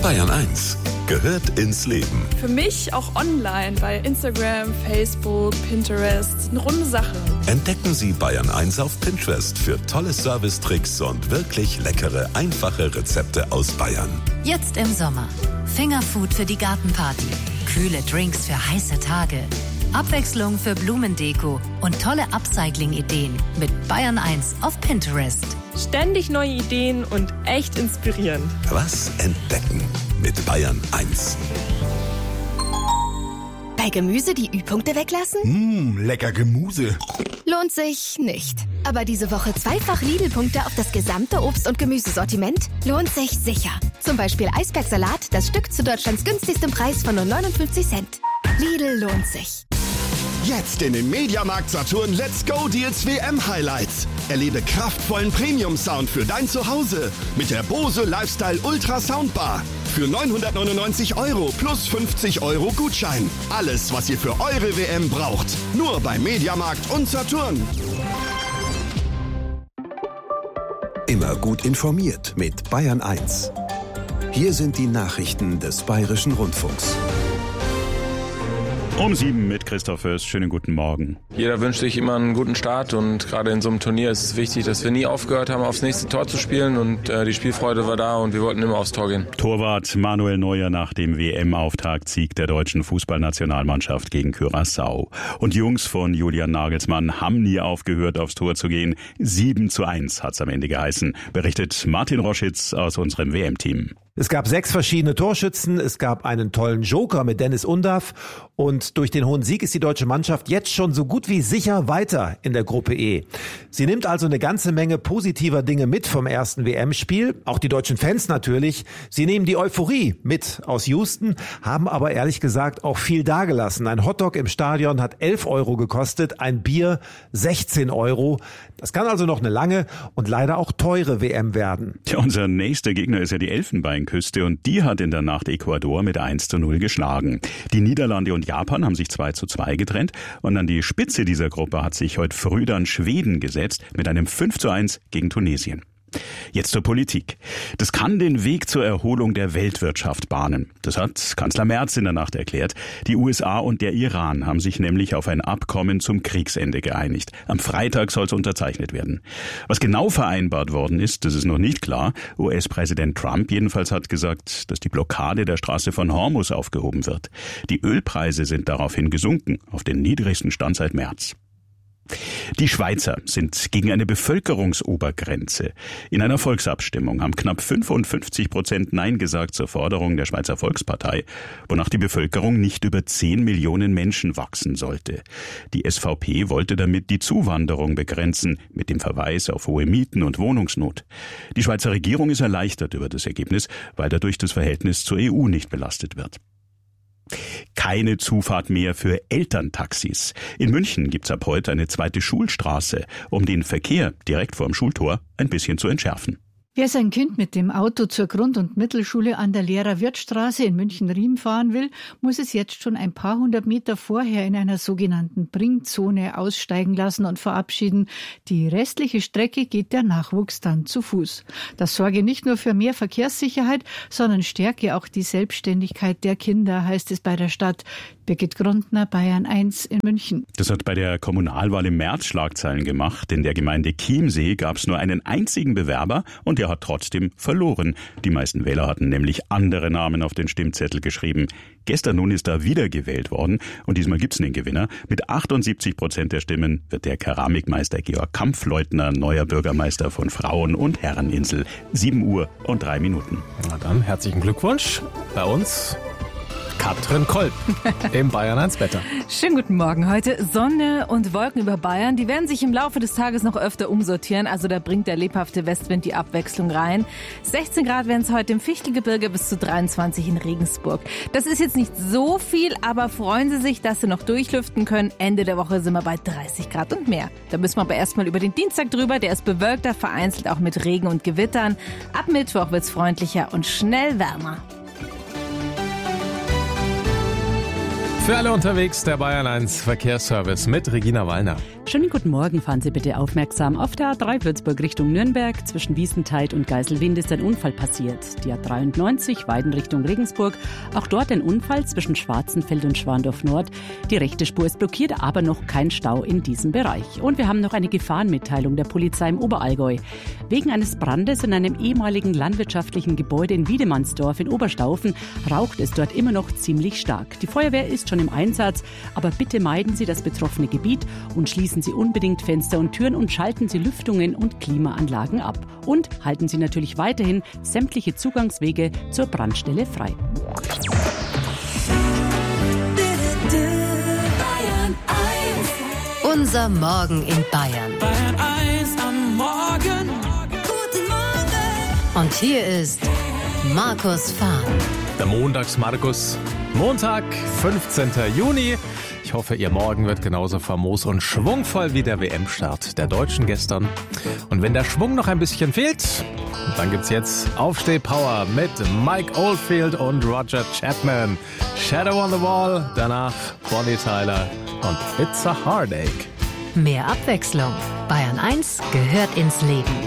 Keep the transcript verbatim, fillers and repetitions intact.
Bayern eins gehört ins Leben. Für mich auch online bei Instagram, Facebook, Pinterest. Eine runde Sache. Entdecken Sie Bayern eins auf Pinterest für tolle Servicetricks und wirklich leckere, einfache Rezepte aus Bayern. Jetzt im Sommer. Fingerfood für die Gartenparty. Kühle Drinks für heiße Tage. Abwechslung für Blumendeko und tolle Upcycling-Ideen mit Bayern eins auf Pinterest. Ständig neue Ideen und echt inspirierend. Was entdecken mit Bayern eins. Bei Gemüse die Ü-Punkte weglassen? Mmh, lecker Gemüse. Lohnt sich nicht. Aber diese Woche zweifach Lidl-Punkte auf das gesamte Obst- und Gemüsesortiment lohnt sich sicher. Zum Beispiel Eisbergsalat, das Stück zu Deutschlands günstigstem Preis von nur neunundfünfzig Cent. Lidl lohnt sich. Jetzt in den Mediamarkt Saturn Let's Go Deals W M Highlights. Erlebe kraftvollen Premium-Sound für dein Zuhause mit der Bose Lifestyle Ultra Soundbar. Für neunhundertneunundneunzig Euro plus fünfzig Euro Gutschein. Alles, was ihr für eure W M braucht. Nur bei Mediamarkt und Saturn. Immer gut informiert mit Bayern eins. Hier sind die Nachrichten des Bayerischen Rundfunks. Um sieben mit Christoph Fürst. Schönen guten Morgen. Jeder wünscht sich immer einen guten Start und gerade in so einem Turnier ist es wichtig, dass wir nie aufgehört haben, aufs nächste Tor zu spielen und äh, die Spielfreude war da und wir wollten immer aufs Tor gehen. Torwart Manuel Neuer nach dem W M-Auftaktsieg der deutschen Fußballnationalmannschaft gegen Curaçao. Und Jungs von Julian Nagelsmann haben nie aufgehört, aufs Tor zu gehen. sieben zu eins hat's am Ende geheißen, berichtet Martin Roschitz aus unserem W M-Team. Es gab sechs verschiedene Torschützen, es gab einen tollen Joker mit Dennis Undaff und durch den hohen Sieg ist die deutsche Mannschaft jetzt schon so gut wie sicher weiter in der Gruppe E. Sie nimmt also eine ganze Menge positiver Dinge mit vom ersten W M-Spiel, auch die deutschen Fans natürlich. Sie nehmen die Euphorie mit aus Houston, haben aber ehrlich gesagt auch viel dagelassen. Ein Hotdog im Stadion hat elf Euro gekostet, ein Bier sechzehn Euro. Das kann also noch eine lange und leider auch teure W M werden. Tja, unser nächster Gegner ist ja die Elfenbeinküste und die hat in der Nacht Ecuador mit eins zu null geschlagen. Die Niederlande und Japan haben sich zwei zu zwei getrennt und an die Spitze dieser Gruppe hat sich heute früh dann Schweden gesetzt mit einem fünf zu eins gegen Tunesien. Jetzt zur Politik. Das kann den Weg zur Erholung der Weltwirtschaft bahnen. Das hat Kanzler Merz in der Nacht erklärt. Die U S A und der Iran haben sich nämlich auf ein Abkommen zum Kriegsende geeinigt. Am Freitag soll es unterzeichnet werden. Was genau vereinbart worden ist, das ist noch nicht klar. U S-Präsident Trump jedenfalls hat gesagt, dass die Blockade der Straße von Hormuz aufgehoben wird. Die Ölpreise sind daraufhin gesunken, auf den niedrigsten Stand seit März. Die Schweizer sind gegen eine Bevölkerungsobergrenze. In einer Volksabstimmung haben knapp fünfundfünfzig Prozent Nein gesagt zur Forderung der Schweizer Volkspartei, wonach die Bevölkerung nicht über zehn Millionen Menschen wachsen sollte. Die S V P wollte damit die Zuwanderung begrenzen, mit dem Verweis auf hohe Mieten und Wohnungsnot. Die Schweizer Regierung ist erleichtert über das Ergebnis, weil dadurch das Verhältnis zur E U nicht belastet wird. Keine Zufahrt mehr für Elterntaxis. In München gibt's ab heute eine zweite Schulstraße, um den Verkehr direkt vor dem Schultor ein bisschen zu entschärfen. Wer sein Kind mit dem Auto zur Grund- und Mittelschule an der Lehrer-Wirth-Straße in München-Riem fahren will, muss es jetzt schon ein paar hundert Meter vorher in einer sogenannten Bringzone aussteigen lassen und verabschieden. Die restliche Strecke geht der Nachwuchs dann zu Fuß. Das sorge nicht nur für mehr Verkehrssicherheit, sondern stärke auch die Selbstständigkeit der Kinder, heißt es bei der Stadt. Birgit Grundner, Bayern eins in München. Das hat bei der Kommunalwahl im März Schlagzeilen gemacht. In der Gemeinde Chiemsee gab es nur einen einzigen Bewerber und der hat trotzdem verloren. Die meisten Wähler hatten nämlich andere Namen auf den Stimmzettel geschrieben. Gestern nun ist da wieder gewählt worden und diesmal gibt's einen Gewinner. Mit achtundsiebzig Prozent der Stimmen wird der Keramikmeister Georg Kampfleutner neuer Bürgermeister von Frauen- und Herreninsel. sieben Uhr und drei Minuten. Na dann, herzlichen Glückwunsch. Bei uns Katrin Kolb im Bayern eins Wetter. Schönen guten Morgen. Heute Sonne und Wolken über Bayern. Die werden sich im Laufe des Tages noch öfter umsortieren. Also da bringt der lebhafte Westwind die Abwechslung rein. sechzehn Grad werden es heute im Fichtelgebirge, bis zu dreiundzwanzig in Regensburg. Das ist jetzt nicht so viel, aber freuen Sie sich, dass Sie noch durchlüften können. Ende der Woche sind wir bei dreißig Grad und mehr. Da müssen wir aber erstmal über den Dienstag drüber. Der ist bewölkter, vereinzelt auch mit Regen und Gewittern. Ab Mittwoch wird's freundlicher und schnell wärmer. Für alle unterwegs der Bayern eins Verkehrsservice mit Regina Wallner. Schönen guten Morgen, fahren Sie bitte aufmerksam. Auf der A drei Würzburg Richtung Nürnberg zwischen Wiesentheid und Geiselwind ist ein Unfall passiert. Die A dreiundneunzig Weiden Richtung Regensburg, auch dort ein Unfall zwischen Schwarzenfeld und Schwandorf Nord. Die rechte Spur ist blockiert, aber noch kein Stau in diesem Bereich. Und wir haben noch eine Gefahrenmitteilung der Polizei im Oberallgäu. Wegen eines Brandes in einem ehemaligen landwirtschaftlichen Gebäude in Wiedemannsdorf in Oberstaufen raucht es dort immer noch ziemlich stark. Die Feuerwehr ist schon im Einsatz, aber bitte meiden Sie das betroffene Gebiet und schließen Sie unbedingt Fenster und Türen und schalten Sie Lüftungen und Klimaanlagen ab. Und halten Sie natürlich weiterhin sämtliche Zugangswege zur Brandstelle frei. Unser Morgen in Bayern. Bayern eins am Morgen. Guten Morgen. Und hier ist Markus Fahren. Der Montags-Markus. Montag, fünfzehnten Juni. Ich hoffe, Ihr Morgen wird genauso famos und schwungvoll wie der W M-Start der Deutschen gestern. Und wenn der Schwung noch ein bisschen fehlt, dann gibt's jetzt Aufsteh-Power mit Mike Oldfield und Roger Chapman. Shadow on the Wall, danach Bonnie Tyler und It's a Heartache. Mehr Abwechslung. Bayern eins gehört ins Leben.